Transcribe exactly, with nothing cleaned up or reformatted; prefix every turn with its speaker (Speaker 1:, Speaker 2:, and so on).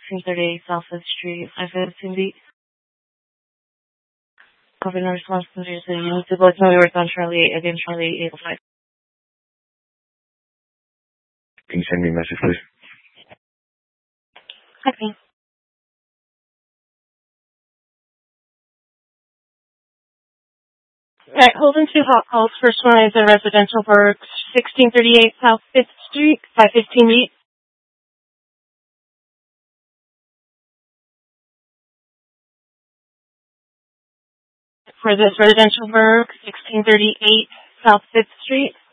Speaker 1: sixteen thirty-eight South fifth Street, five fifteen beat. Copy no response to the city. You need to voice me work on Charlie, again, Charlie eight oh five.
Speaker 2: Can you send me a message, please?
Speaker 1: Okay. Alright, holding two hot calls. First one is a residential for sixteen thirty-eight South fifth Street, five fifteen beat. For this residential work, sixteen thirty-eight South fifth Street.